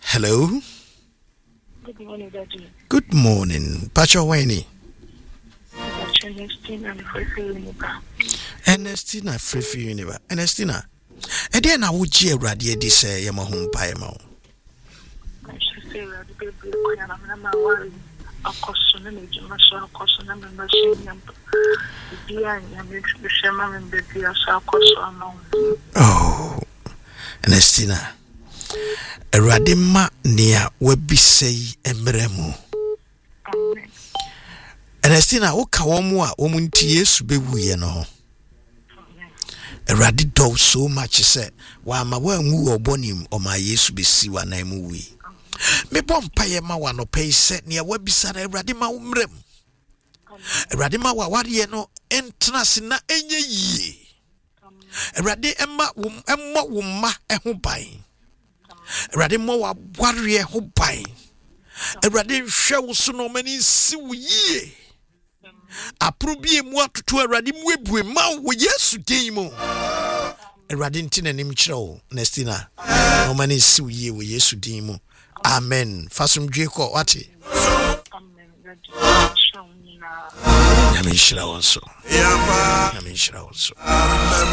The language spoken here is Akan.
Hello. Good morning, Daddy. Good morning. Pacho Wayne. Ernestina Frefi Univa. Ernestina. And then I would jeer Radia di say Yamahum Paimo. I should say, the baby, I'm not worried. A caution and a commercial caution and a machine. The shaman and baby are so caution. Oh, Ernestina. Radima near Webby say Embremo. Ernestina, o Kawamua, Omunti, yes, be we no. Eradi do so much said, while my well moo or bonim or my yes be see one I movie. Me bomb payema one or pay set near Webby sad Radima umrem. Radima wa no entrasina enye ye. Radi emma wumma ehubai. Radimo wa warrior hubai. Radi show so no many see ye. Aprobie mu atoto Awurade mu ebue ma wo Yesu din mu Awurade ntina nim kyerɛw Nestina no mani siw ye wo Yesu din mu amen fasum dweko wate amen Nyame nhyira won so